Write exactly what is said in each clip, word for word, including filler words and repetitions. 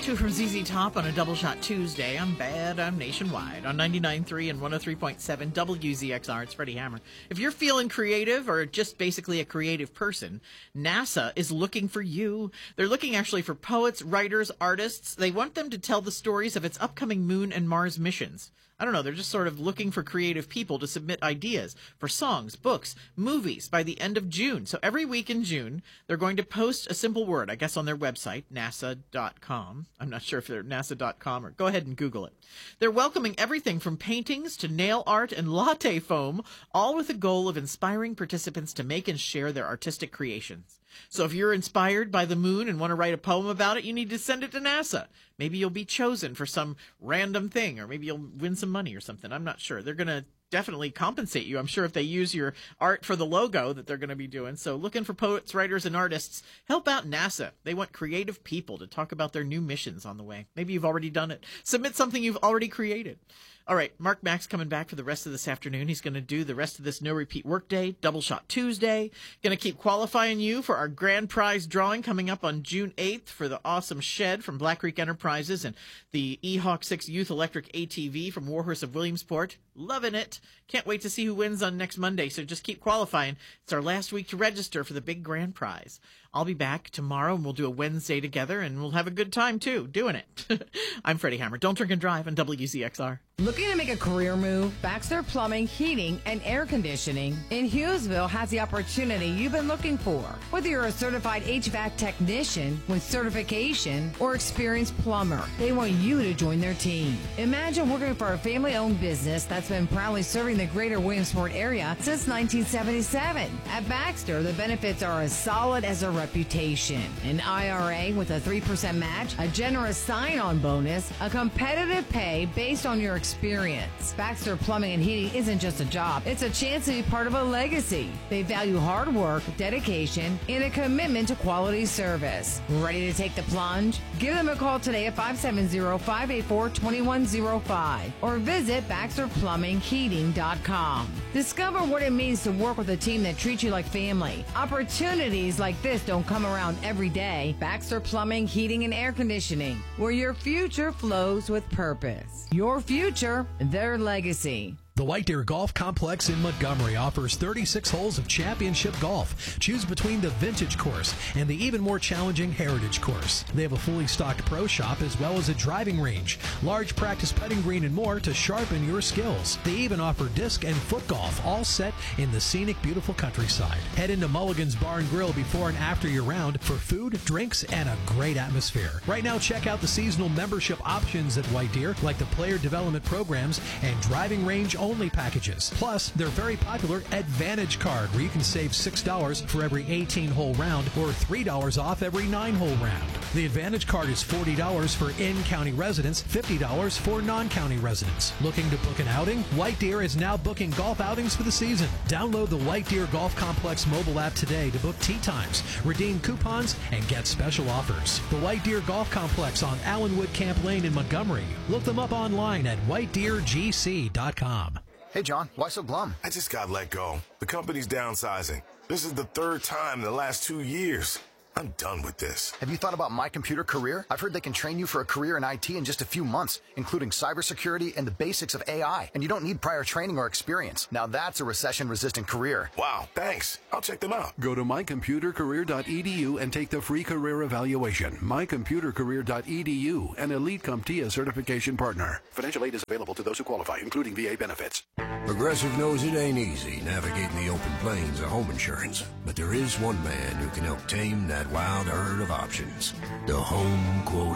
Two from Z Z Top on a Double Shot Tuesday. I'm bad. I'm nationwide on ninety-nine point three and one oh three point seven W Z X R. It's Freddie Hammer. If you're feeling creative or just basically a creative person, NASA is looking for you. They're looking actually for poets, writers, artists. They want them to tell the stories of its upcoming Moon and Mars missions. I don't know, they're just sort of looking for creative people to submit ideas for songs, books, movies by the end of June. So every week in June, they're going to post a simple word, I guess on their website, nasa dot com. I'm not sure if they're nasa dot com or go ahead and Google it. They're welcoming everything from paintings to nail art and latte foam, all with the goal of inspiring participants to make and share their artistic creations. So if you're inspired by the moon and want to write a poem about it, you need to send it to NASA. Maybe you'll be chosen for some random thing, or maybe you'll win some money or something. I'm not sure. They're going to definitely compensate you, I'm sure, if they use your art for the logo that they're going to be doing. So looking for poets, writers, and artists, help out NASA. They want creative people to talk about their new missions on the way. Maybe you've already done it. Submit something you've already created. All right, Mark Mack's coming back for the rest of this afternoon. He's going to do the rest of this No Repeat Workday, Double Shot Tuesday. Going to keep qualifying you for our grand prize drawing coming up on June eighth for the awesome shed from Black Creek Enterprises and the E-Hawk six Youth Electric A T V from Warhorse of Williamsport. Loving it. Can't wait to see who wins on next Monday, so just keep qualifying. It's our last week to register for the big grand prize. I'll be back tomorrow, and we'll do a Wednesday together, and we'll have a good time, too, doing it. I'm Freddie Hammer. Don't drink and drive on W Z X R. Looking to make a career move? Baxter Plumbing, Heating, and Air Conditioning in Hughesville has the opportunity you've been looking for. Whether you're a certified H V A C technician with certification or experienced plumber, they want you to join their team. Imagine working for a family-owned business that's been proudly serving the greater Williamsport area since nineteen seventy-seven. At Baxter, the benefits are as solid as a reputation. An I R A with a three percent match, a generous sign-on bonus, a competitive pay based on your experience. Experience. Baxter Plumbing and Heating isn't just a job, it's a chance to be part of a legacy. They value hard work, dedication, and a commitment to quality service. Ready to take the plunge? Give them a call today at five seven zero, five eight four, two one zero five or visit baxter plumbing heating dot com. Discover what it means to work with a team that treats you like family. Opportunities like this don't come around every day. Baxter Plumbing, Heating, and Air Conditioning, where your future flows with purpose. Your future, their legacy. The White Deer Golf Complex in Montgomery offers thirty-six holes of championship golf. Choose between the Vintage Course and the even more challenging Heritage Course. They have a fully stocked pro shop as well as a driving range, large practice putting green, and more to sharpen your skills. They even offer disc and foot golf, all set in the scenic, beautiful countryside. Head into Mulligan's Bar and Grill before and after your round for food, drinks, and a great atmosphere. Right now, check out the seasonal membership options at White Deer, like the player development programs and driving range only packages. Plus, their very popular Advantage Card, where you can save six dollars for every eighteen-hole round or three dollars off every nine-hole round. The Advantage Card is forty dollars for in-county residents, fifty dollars for non-county residents. Looking to book an outing? White Deer is now booking golf outings for the season. Download the White Deer Golf Complex mobile app today to book tee times, redeem coupons, and get special offers. The White Deer Golf Complex on Allenwood Camp Lane in Montgomery. Look them up online at white deer g c dot com. Hey, John, why so glum? I just got let go. The company's downsizing. This is the third time in the last two years. I'm done with this. Have you thought about My Computer Career? I've heard they can train you for a career in I T in just a few months, including cybersecurity and the basics of A I. And you don't need prior training or experience. Now that's a recession-resistant career. Wow, thanks. I'll check them out. Go to my computer career dot e d u and take the free career evaluation. my computer career dot e d u, an Elite CompTIA certification partner. Financial aid is available to those who qualify, including V A benefits. Progressive knows it ain't easy navigating the open plains of home insurance, but there is one man who can help tame that wild herd of options. The Home Quote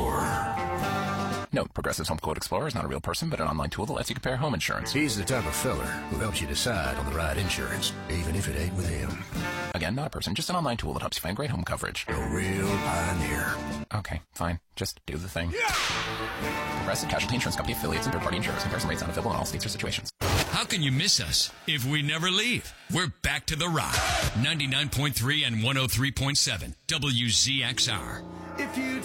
Explorer. Note, Progressive's Home Quote Explorer is not a real person, but an online tool that lets you compare home insurance. He's the type of feller who helps you decide on the right insurance, even if it ain't with him. Again, not a person, just an online tool that helps you find great home coverage. A real pioneer. Okay, fine. Just do the thing. Yeah! Progressive Casualty Insurance Company affiliates and third-party insurers. Comparison rates not available in all states or situations. How can you miss us if we never leave? We're back to the rock. ninety-nine point three and one oh three point seven W Z X R. If you